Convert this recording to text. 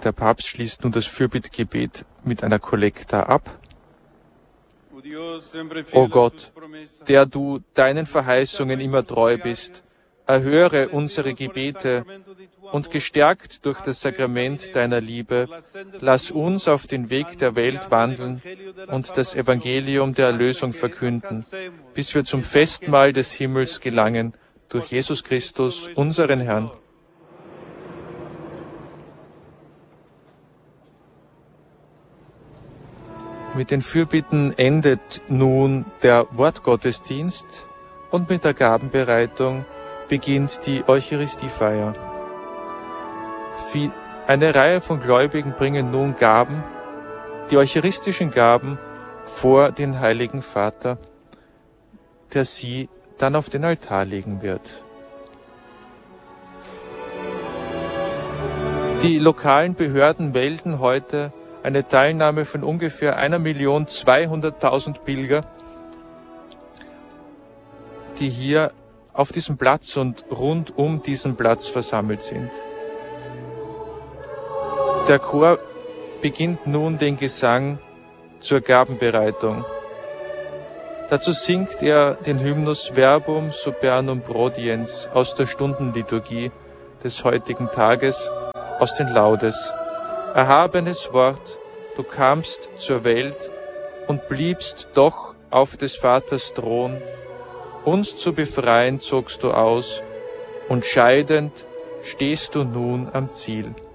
Der Papst schließt nun das Fürbittgebet mit einer Kollekta ab. O Gott, der du deinen Verheißungen immer treu bist, erhöre unsere Gebete und gestärkt durch das Sakrament deiner Liebe, lass uns auf den Weg der Welt wandeln und das Evangelium der Erlösung verkünden, bis wir zum Festmahl des Himmels gelangen, durch Jesus Christus, unseren Herrn. Mit den Fürbitten endet nun der Wortgottesdienst und mit der Gabenbereitung beginnt die Eucharistiefeier. Eine Reihe von Gläubigen bringen nun Gaben, die eucharistischen Gaben, vor den Heiligen Vater, der sie dann auf den Altar legen wird. Die lokalen Behörden melden heute eine Teilnahme von ungefähr 1.200.000 Pilger, die hier auf diesem Platz und rund um diesen Platz versammelt sind. Der Chor beginnt nun den Gesang zur Gabenbereitung. Dazu singt er den Hymnus Verbum Supernum Prodiens aus der Stundenliturgie des heutigen Tages, aus den Laudes. Erhabenes Wort, du kamst zur Welt und bliebst doch auf des Vaters Thron. Uns zu befreien zogst du aus und scheidend stehst du nun am Ziel.